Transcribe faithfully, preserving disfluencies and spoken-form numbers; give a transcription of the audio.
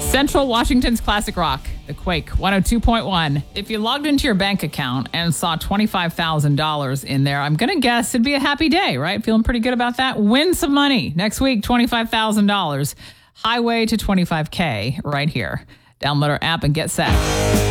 Central Washington's classic rock, The Quake, one oh two point one. If you logged into your bank account and saw twenty-five thousand dollars in there, I'm going to guess it'd be a happy day, right? Feeling pretty good about that? Win some money. Next week, twenty-five thousand dollars. Highway to twenty-five K right here. Download our app and get set.